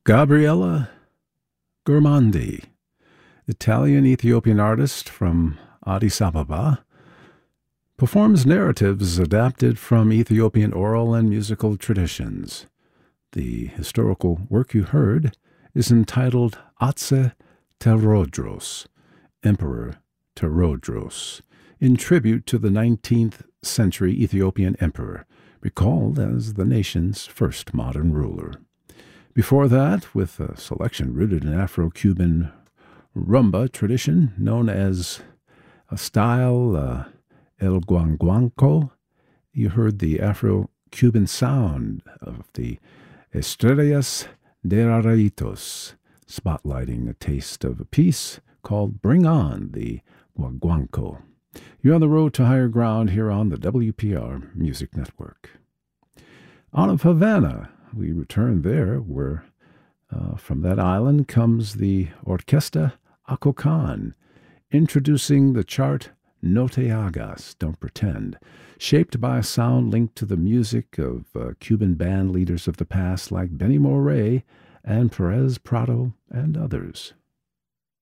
Gabriella Gormandi, Italian-Ethiopian artist from Addis Ababa, performs narratives adapted from Ethiopian oral and musical traditions. The historical work you heard is entitled Atse Terodros, Emperor Terodros, in tribute to the 19th century Ethiopian emperor, recalled as the nation's first modern ruler. Before that, with a selection rooted in Afro-Cuban rumba tradition known as a style El Guanguanco, you heard the Afro-Cuban sound of the Estrellas de Raritos, spotlighting a taste of a piece called Bring On, the Guaguanco. You're on the road to higher ground here on the WPR Music Network. Out of Havana, we return there, where from that island comes the Orquesta Acocan, introducing the chart No Te Hagas, Don't Pretend, shaped by a sound linked to the music of Cuban band leaders of the past like Benny Moré and Perez Prado and others.